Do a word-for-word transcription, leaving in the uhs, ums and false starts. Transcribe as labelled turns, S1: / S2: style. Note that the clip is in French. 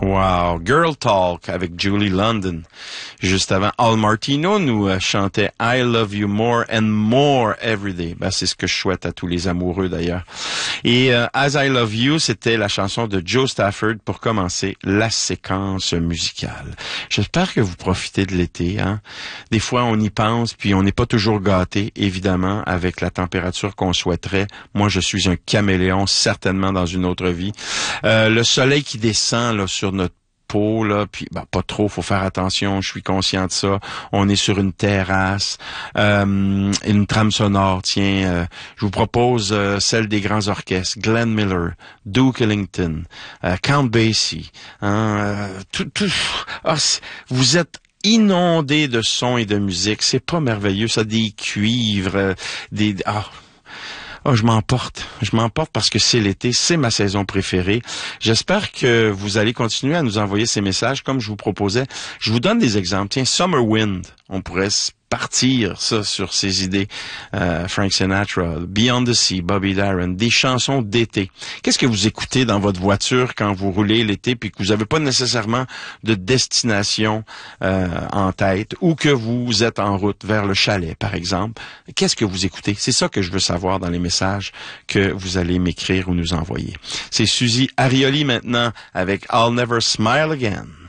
S1: Wow, Girl Talk avec Julie London. Juste avant, Al Martino nous euh, chantait I Love You More and More Every Day. Ben, c'est ce que je souhaite à tous les amoureux d'ailleurs. Et euh, As I Love You, c'était la chanson de Joe Stafford pour commencer la séquence musicale. J'espère que vous profitez de l'été. Hein? Des fois, on y pense, puis on n'est pas toujours gâté, évidemment, avec la température qu'on souhaiterait. Moi, je suis un caméléon, certainement dans une autre vie. Euh, le soleil qui descend là sur notre peau, là, puis ben, pas trop, faut faire attention, je suis conscient de ça. On est sur une terrasse, euh, une trame sonore, tiens, euh, je vous propose euh, celle des grands orchestres, Glenn Miller, Duke Ellington, euh, Count Basie, hein, euh, tout, tout, ah, vous êtes inondé de sons et de musique, c'est pas merveilleux, ça, des cuivres, euh, des... Ah, Oh, je m'emporte. Je m'emporte parce que c'est l'été, c'est ma saison préférée. J'espère que vous allez continuer à nous envoyer ces messages comme je vous proposais. Je vous donne des exemples. Tiens, Summer Wind, on pourrait partir ça sur ces idées. Euh, Frank Sinatra, Beyond the Sea, Bobby Darin, des chansons d'été. Qu'est-ce que vous écoutez dans votre voiture quand vous roulez l'été puis que vous n'avez pas nécessairement de destination euh, en tête ou que vous êtes en route vers le chalet, par exemple? Qu'est-ce que vous écoutez? C'est ça que je veux savoir dans les messages que vous allez m'écrire ou nous envoyer. C'est Suzy Arioli maintenant avec I'll Never Smile Again.